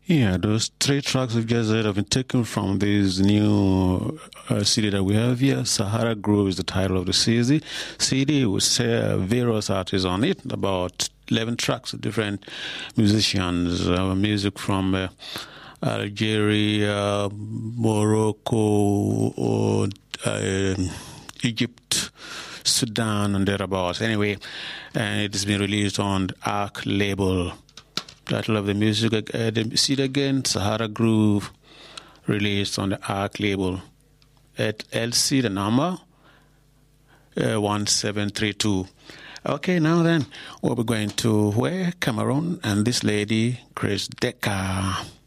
Yeah, those three tracks we've just heard have been taken from this new CD that we have here. Sahara Groove is the title of the CD with various artists on it, about 11 tracks of different musicians, music from Algeria, Morocco, Egypt, Sudan, and thereabouts. Anyway, and it has been released on the Arc label. Title of the music, the CD again, Sahara Groove, released on the Arc label at LC, the number 1732. Okay, now then, we'll be going to where? Cameroon, and this lady, Chris Decker.